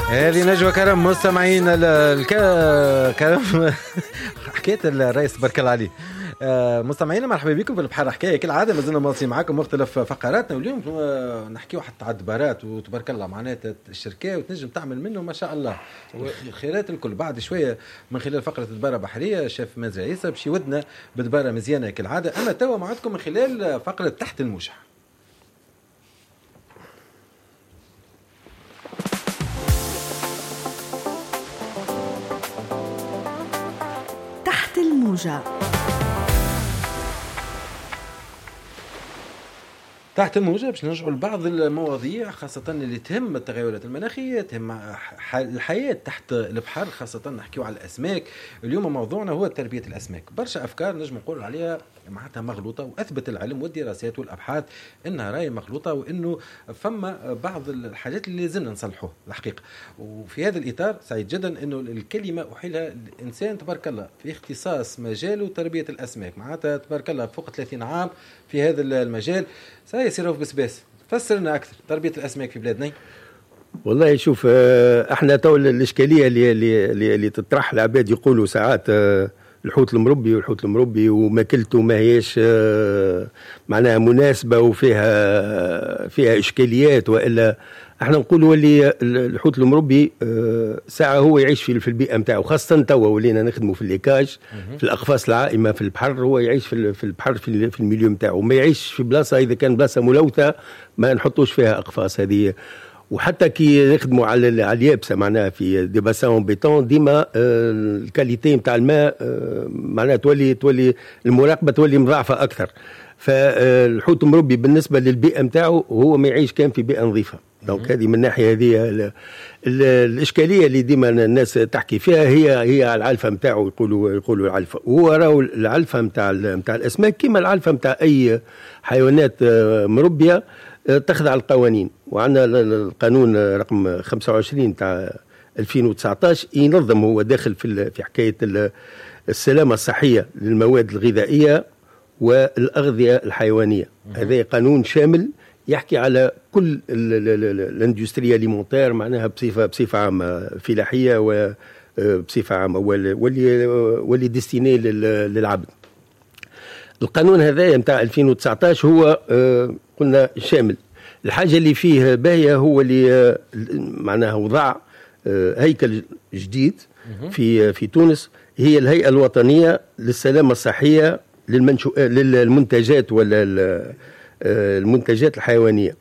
هذه نجوى كرم مستمعين كرم حكاية الرئيس تبارك الله عليه. مستمعينا مرحبا بكم في البحر حكاية كالعادة، مازلنا مواصلين معكم مختلف فقراتنا، واليوم نحكيو حتى على الدبارات وتبارك الله معناتها الشركة وتنجم تعمل منه ما شاء الله الخيرات الكل. بعد شوية من خلال فقرة دبارة بحرية شاف مازن عيسى باش يودنا بدبارة مزيانة كالعادة. أما توا معكم من خلال فقرة تحت الموجة. تحت الموجة. تحت الموجة باش نرجعوا لبعض المواضيع خاصة اللي تهم التغيرات المناخية، تهم الحياة تحت البحر، خاصة نحكيو على الأسماك. اليوم موضوعنا هو تربية الأسماك. برشا أفكار نجم نقول عليها معناتها مغلوطة، وأثبت العلم والدراسات والأبحاث أنها راي مغلوطة، وأنه فما بعض الحاجات اللي لازمنا نصلحوها الحقيقة. وفي هذا الإطار سعيد جدا أنه الكلمة أحيلها الإنسان تبارك الله في اختصاص مجاله تربية الأسماك، معناتها تبارك الله فوق 30 عام في هذا المجال. سيروف بسباس فسرنا أكثر تربية الأسماك في بلادنا. والله شوف، احنا تو الإشكالية اللي تطرح العباد يقولوا ساعات الحوت المربي والحوت المربي وماكلته ما هيش معناها مناسبة وفيها إشكاليات، وإلا احنا نقولوا اللي الحوت المربي ساعة هو يعيش في البيئة متاعه، خاصة توا ولينا نخدموا في الليكاج في الأقفاص العائمة في البحر. هو يعيش في البحر في الميليو متاعه، ما يعيش في بلاصة إذا كان بلاصة ملوثة ما نحطوش فيها أقفاص هذه. وحتى كي نخدموا على اليابسه معناها في دي باسون بيتون ديما الكاليتي نتاع الماء معناها تولي المراقبه تولي مضاعفه اكثر. فالحوت المربي بالنسبه للبيئه نتاعو هو ما يعيش كان في بيئه نظيفه. دونك هذه من ناحيه هذه الاشكاليه اللي ديما الناس تحكي فيها هي العلفه نتاعو، يقولوا العلفه. وهو راهو العلفه نتاع الاسماك كما العلفه نتاع اي حيوانات مربيه تخضع القوانين. وعندنا القانون رقم 25 تاع 2019 ينظم، هو داخل في حكاية السلامة الصحية للمواد الغذائية والأغذية الحيوانية. هذا قانون شامل يحكي على كل الاندستريا ليمونتير معناها بصفة عامة، فلاحية وبصفة عامة، واللي ديستيني للعبد. القانون هذا متاع 2019 هو قلنا شامل. الحاجة اللي فيه باهية هو اللي معناها وضع هيكل جديد في تونس، هي الهيئة الوطنية للسلامة الصحية للمنتجات ولا المنتجات الحيوانية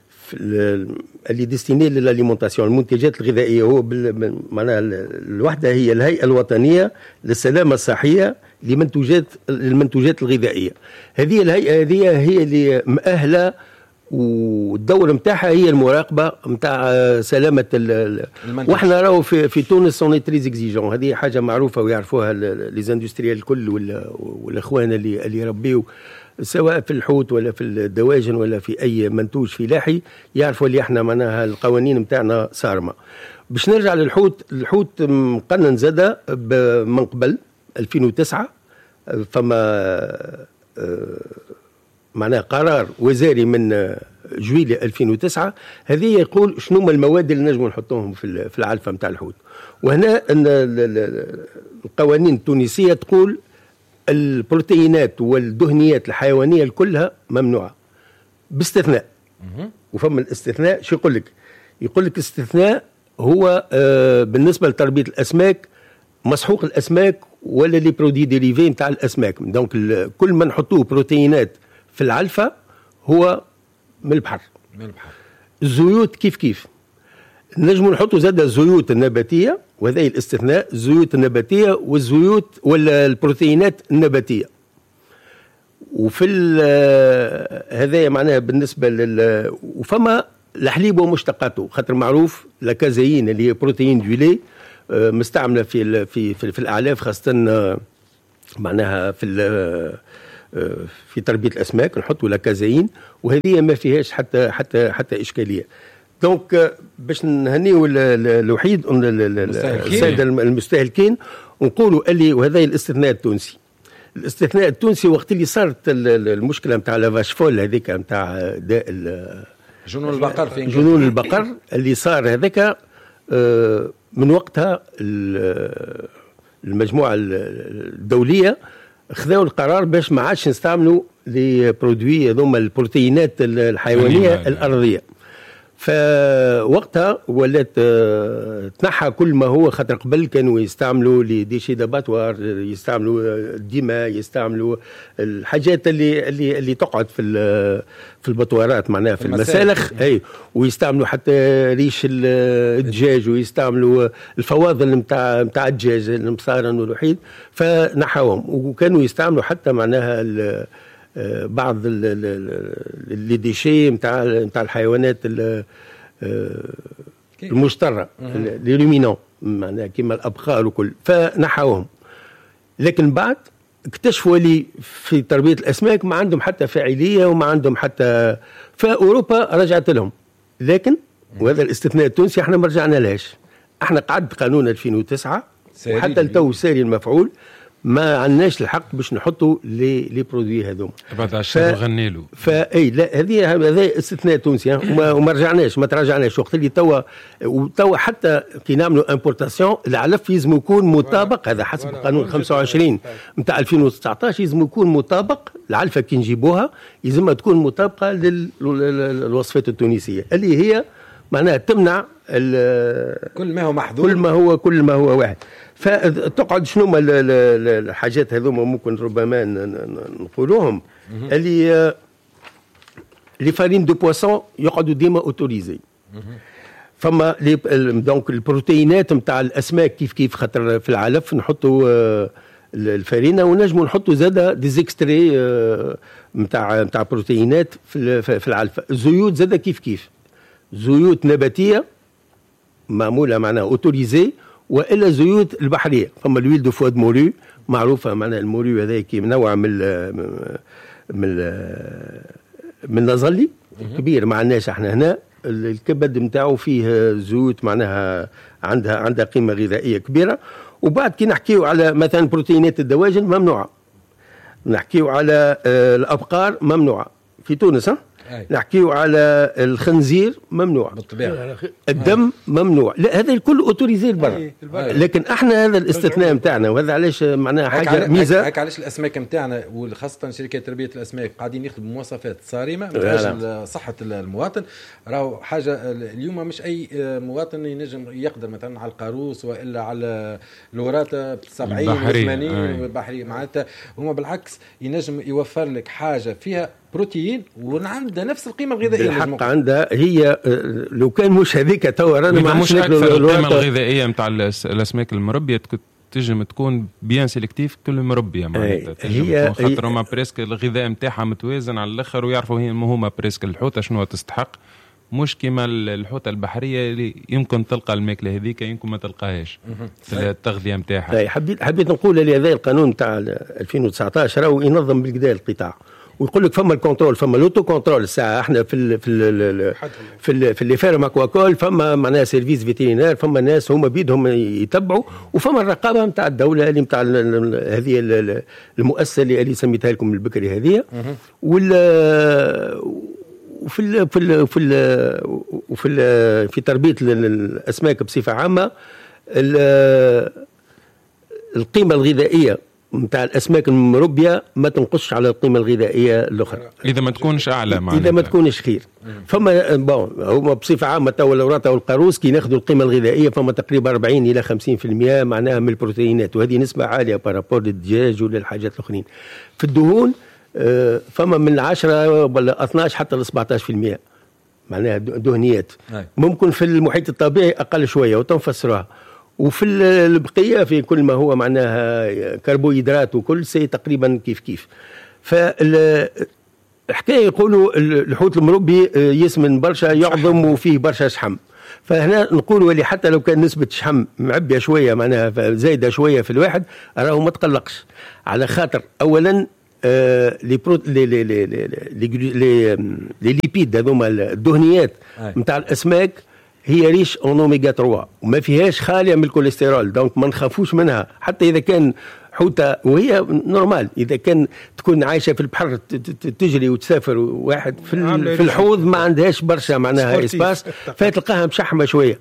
اللي ديستيني للاليمونتاسيون، المنتجات الغذائية. هو معناها الوحدة هي الهيئة الوطنية للسلامة الصحية للمنتوجات الغذائية. هذه الهيئة هي اللي مؤهلة، والدور متاعها هي المراقبة متاع سلامة المنتج. واحنا راهو في تونس سوني تريز اكزيجون، هذه حاجة معروفة ويعرفوها ليزاندستريال الكل والاخوان اللي يربيوا سواء في الحوت ولا في الدواجن ولا في اي منتوج فلاحي، يعرفوا اللي احنا معناها القوانين متاعنا صارمة. باش نرجع الحوت مقنن زاد من قبل 2009، فما معناها قرار وزاري من جويلية 2009 هذه يقول شنو ما المواد اللي نجموا نحطوهم في العلفة متاع الحوت. وهنا أن القوانين التونسية تقول البروتينات والدهنيات الحيوانية كلها ممنوعة باستثناء. وفما الاستثناء شو يقول لك استثناء هو بالنسبة لتربية الأسماك، مسحوق الأسماك ولا لي برودي ديريفي نتاع الأسماك. دونك كل ما نحطوه بروتينات في العلفة هو من البحر. الزيوت كيف نجموا نحطوا زاد الزيوت النباتية، وهذا الاستثناء، الزيوت النباتية والزيوت ولا البروتينات النباتية. وفي هذا معناها بالنسبة وفما الحليب ومشتقاته، خاطر معروف لاكازيين اللي هي بروتين دويلي مستعملة في الأعلاف، خاصة معناها في تربية الأسماك نحطوا لاكازيين، وهذه ما فيهاش حتى إشكالية. دونك باش نهنيو الوحيد السادة المستهلكين ونقولوا اللي وهذا الاستثناء التونسي. الاستثناء التونسي وقت اللي صارت المشكلة نتاع لافاش فول هذيك نتاع داء جنون البقر جنون البقر اللي صار هذاك، من وقتها المجموعة الدولية خذوا القرار باش ما عادش نستعملوا لي برودوي هذوما البروتينات الحيوانية الأرضية. فوقتها ولات تنحى كل ما هو، خاطر قبل كانوا يستعملوا لي ديشي داباتوار، يستعملوا الدماء، يستعملوا الحاجات اللي تقعد في البطوارات معناها في المسالخ، اي، ويستعملوا حتى ريش الدجاج، ويستعملوا الفواضل نتاع الدجاج المصارن والوحيد، فنحاهم. وكانوا يستعملوا حتى معناها بعض اللي ديشي نتاع الحيوانات المشترة، لي رومينون معناها كيما الابقار وكل، فنحاوهم. لكن بعد اكتشفوا لي في تربية الاسماك ما عندهم حتى فاعلية وما عندهم حتى، فاوروبا رجعت لهم. لكن وهذا الاستثناء التونسي احنا ما رجعنا لهاش. احنا قعد قانون 2009 وحتى التو ساري المفعول، ما عندناش الحق باش نحطوا لي برودوي هذوما بعد 10 غني له. فاي لا، هذا استثناء تونسي وما رجعناش، ما تراجعناش. وقت اللي توا حتى كي نعملوا امبورتاسيون العلف لازم يكون مطابق، هذا حسب قانون 25 نتاع 2019 لازم يكون مطابق. العلفه كي نجيبوها لازمها تكون مطابقه للوصفات التونسيه اللي هي معناها تمنع كل ما هو محظور، كل ما هو واحد. فتقعد شنو هما الحاجات هذوما ممكن ربما نقولوهم، اللي لي فارين دو بواسون يقعدوا ديما اوتوريزي. فما دونك البروتينات نتاع الاسماك كيف خاطر في العلف نحطوا الفارينه، ونجموا نحطوا زاده ديزيكستري نتاع بروتينات في العلفه. الزيوت زاده كيف زيوت نباتيه معموله معناها اوتوريزي، والا زيوت البحريه. فما الويل دو فوا دو مورو معروفه، معناها المورو هذا كي نوع من النظلي كبير ما عندناش احنا هنا. الكبد نتاعو فيه زيوت معناها عندها قيمه غذائيه كبيره. وبعد كي نحكيو على مثلا بروتينات الدواجن ممنوعه، نحكيو على الابقار ممنوعه في تونس، نحكيو على الخنزير ممنوع بالطبيعه، الدم ممنوع. لا هذا الكل اوتوريزي لبرا، لكن احنا هذا الاستثناء نتاعنا، وهذا علاش معناها حاجه ميزه. هيك علاش الاسماك نتاعنا وخاصه شركات تربيه الاسماك قاعدين يخدموا مواصفات صارمه من صحه المواطن. راهو حاجه اليوم مش اي مواطن ينجم يقدر مثلا على القاروص والا على الوراثه 70 و80 بحري، معناتها هما بالعكس ينجم يوفر لك حاجه فيها بروتين وعندها نفس القيمه الغذائيه. الحق عندها هي، لو كان مش هذيك توا رانا ما مش اكثر القيمه الغذائيه نتاع الاسماك المربيه تنجم تكون بيان سيلكتيف كل مربيه معناتها هي خاطر هما بريسك الغذاء نتاعها متوازن على الاخر، ويعرفوا هما بريسك الحوته شنو تستحق، مش كما الحوته البحريه اللي يمكن تلقى الماكله هذيك يمكن ما تلقاهاش في التغذيه نتاعها. حبيت نقول اللي هذا القانون تاع 2019 راهو ينظم بالكدا القطاع، ويقول لك فما الكنترول، فما لوتو كنترول. الساعه احنا في اللي فارم اكواكول فما معناها سيرفيس فيترينير، فما ناس هما بيدهم يتبعوا، وفما الرقابه نتاع الدوله اللي نتاع هذه المؤسسه اللي سميتها لكم البكري هذه. وفي تربيه الاسماك بصفه عامه القيمه الغذائيه نتاع الاسماك المربيه ما تنقصش على القيمه الغذائيه الاخرى، اذا ما تكونش اعلى معناتها، اذا ما تكونش خير. فما هما بصفه عامه تو الوراثه والقاروص كي ناخذوا القيمه الغذائيه فما تقريبا 40 الى 50% معناها من البروتينات، وهذه نسبه عاليه بارابور للدجاج وللحاجات الاخرين. في الدهون فما من 10 ولا 12 حتى ل 17% معناها دهنيات. ممكن في المحيط الطبيعي اقل شويه وتنفسروها، وفي البقيه في كل ما هو معناها كربوهيدرات وكل شيء تقريبا كيف. فالحكايه يقولوا الحوت المربي يسمن برشا، يعظم وفيه برشا شحم. فهنا نقولوا اللي حتى لو كان نسبه شحم معبيه شويه معناها زايده شويه في الواحد، راهو ما تقلقش، على خاطر اولا لي ليبيد هذوما الدهنيات نتاع الاسماك هي ريش اون اوميغا 3 وما فيهاش خاليه من الكوليسترول، دونك ما نخافوش منها. حتى اذا كان حوته وهي نورمال، اذا كان تكون عايشه في البحر تجري وتسافر واحد في الحوض ما عندهاش برشا معناها اسباس، فتلقاها مشحمه شويه.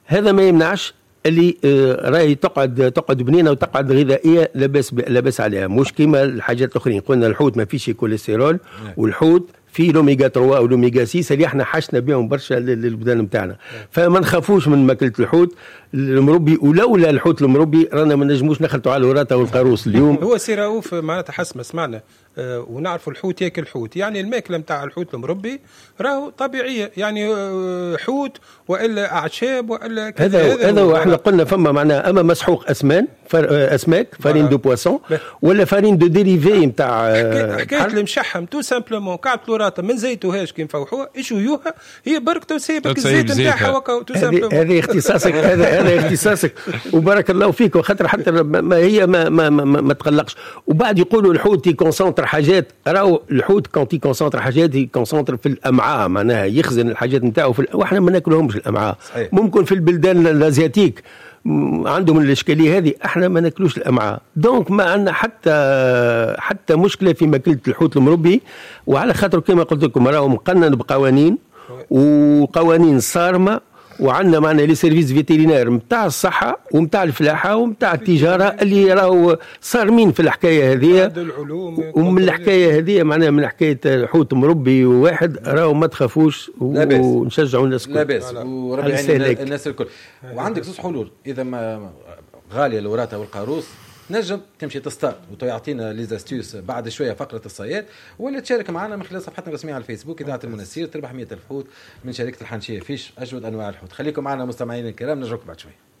هذا ما يمنعش اللي راهي تقعد بنينه وتقعد غذائيه لاباس عليها، مش كيما الحاجات الاخرين. قلنا الحوت ما فيش كوليسترول، والحوت في لوميغا 3 ولوميغا 6 اللي احنا حشنا بهم برشا للبدن نتاعنا، فما نخافوش من ماكله الحوت المربي. ولولا الحوت المربي رانا ما نجموش نخلطوا على الوراثه والقاروص اليوم. هو سي رؤوف معناتها حسب ما سمعنا ونعرفوا الحوت ياكل حوت، يعني الماكله نتاع الحوت المربي راهو طبيعيه، يعني حوت والا اعشاب والا كذا. هذا هو احنا قلنا فما معناها اما مسحوق اسماك فارين دو بواسون، ولا فارين دو ديريفي نتاع حكايه المشحم تو سامبلومون كعب الوراثه ما نزيتوهاش كي نفوحوها يشويوها هي برك تسيبك الزيت نتاعها وكا تو سامبلومون. هذه اختصاصك هذا اختصاصك وبارك الله فيك، وخاطر حتى ما هي ما تقلقش. وبعد يقولوا الحوت يكونسونتر حاجات، راهو الحوت كونتي كونسونتر حاجات يكونسونتر في الامعاء، معناها يخزن الحاجات نتاعو واحنا ما ناكلهمش الامعاء. صحيح. ممكن في البلدان الازياتيك عندهم الاشكاليه هذه، احنا ما ناكلوش الامعاء، دونك ما عندنا حتى مشكله في ماكله الحوت المربي. وعلى خاطر كما قلت لكم راهو مقنن بقوانين وقوانين صارمه، وعندنا معنا لي سيرفيس فيترينير نتاع الصحه ونتاع الفلاحه ونتاع التجاره اللي راهو صارمين في الحكايه هذه. ومن الحكايه هذه معناها من حكايه حوت مربي واحد راهو ما تخافوش ونشجعوا الناس الكل. لا باس وربي يعين الناس الكل. وعندك زوج حلول، اذا ما غاليه الوراثه والقاروص نجم تمشي تصطاد وتعطينا لي زاستيوس بعد شويه فقره الصياد، ولا تشارك معنا من خلال صفحتنا الرسميه على الفيسبوك اذاعه المنسير، تربح 100,000 حوت من شركه الحنشيه فيش اجود انواع الحوت. خليكم معنا مستمعينا الكرام، نرجعكم بعد شويه.